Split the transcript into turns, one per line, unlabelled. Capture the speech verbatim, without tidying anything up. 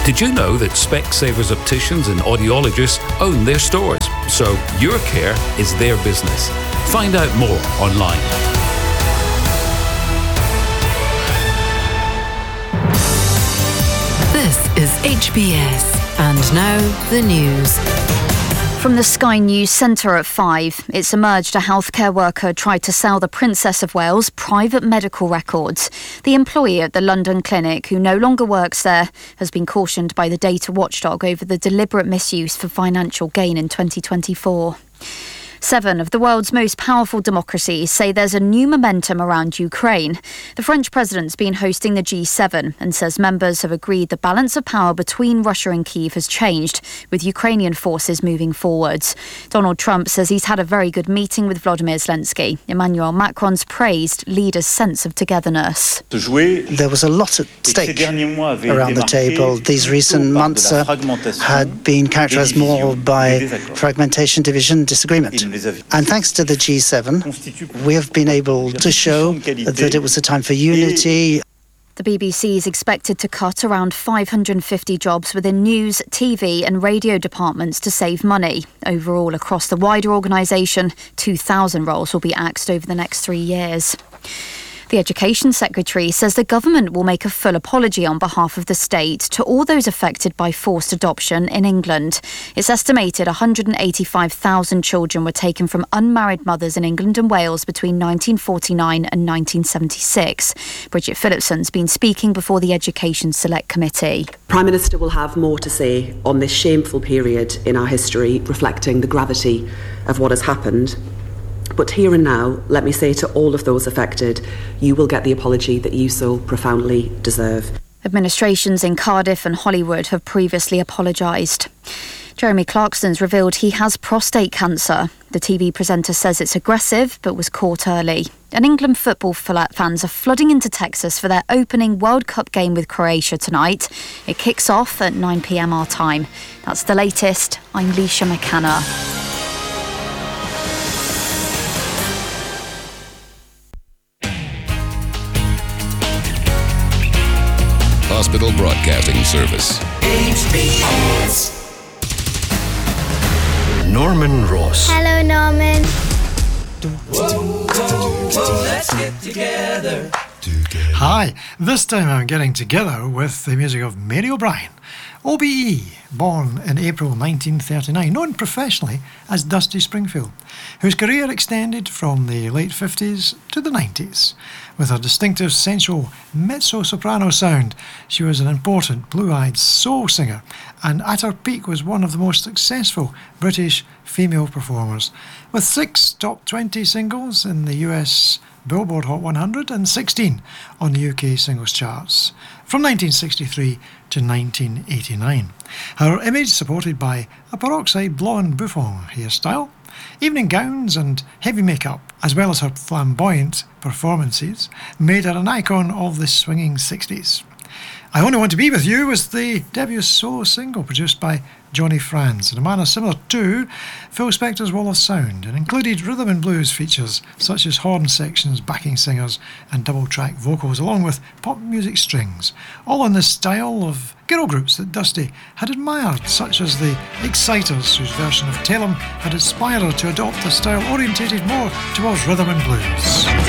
Did you know that Specsavers opticians and audiologists own their stores? So your care is their business. Find out more online.
This is H B S, and now the news.
From the Sky News Centre at five, it's emerged a healthcare worker tried to sell the Princess of Wales private medical records. The employee at the London clinic, who no longer works there, has been cautioned by the data watchdog over the deliberate misuse for financial gain in twenty twenty-four. Seven of the world's most powerful democracies say there's a new momentum around Ukraine. The French president's been hosting the G seven and says members have agreed the balance of power between Russia and Kyiv has changed, with Ukrainian forces moving forwards. Donald Trump says he's had a very good meeting with Volodymyr Zelensky. Emmanuel Macron's praised leaders' sense of togetherness.
There was a lot at stake around the table. These recent months uh, had been characterised more by fragmentation, division, disagreement. And thanks to the G seven, we have been able to show that it was a time for unity.
The B B C is expected to cut around five hundred fifty jobs within news, T V and radio departments to save money. Overall, across the wider organisation, two thousand roles will be axed over the next three years. The Education Secretary says the government will make a full apology on behalf of the state to all those affected by forced adoption in England. It's estimated one hundred eighty-five thousand children were taken from unmarried mothers in England and Wales between nineteen forty-nine and nineteen seventy-six. Bridget Phillipson's been speaking before the Education Select Committee.
Prime Minister will have more to say on this shameful period in our history, reflecting the gravity of what has happened. But here and now, let me say to all of those affected, you will get the apology that you so profoundly deserve.
Administrations in Cardiff and Hollywood have previously apologised. Jeremy Clarkson's revealed he has prostate cancer. The T V presenter says it's aggressive but was caught early. And England football fans are flooding into Texas for their opening World Cup game with Croatia tonight. It kicks off at nine p.m. our time. That's the latest. I'm Leisha McKenna.
Hospital Broadcasting Service.
H B S. Norman Ross.
Hello, Norman.
Whoa, whoa, whoa, let's get together.
Hi, this time I'm getting together with the music of Mary O'Brien. O B E, born in April nineteen thirty-nine, known professionally as Dusty Springfield, whose career extended from the late fifties to the nineties. With her distinctive sensual mezzo-soprano sound, she was an important blue-eyed soul singer, and at her peak was one of the most successful British female performers, with six top twenty singles in the U S Billboard Hot one hundred and sixteen on the U K singles charts from nineteen sixty-three to nineteen eighty-nine. Her image, supported by a peroxide blonde bouffant hairstyle, evening gowns and heavy makeup, as well as her flamboyant performances, made her an icon of the swinging sixties. I Only Want to Be With You was the debut solo single produced by Johnny Franz in a manner similar to Phil Spector's Wall of Sound, and included rhythm and blues features such as horn sections, backing singers and double-track vocals, along with pop music strings, all in the style of girl groups that Dusty had admired, such as the Exciters, whose version of Tell 'Em had inspired her to adopt a style orientated more towards rhythm and blues.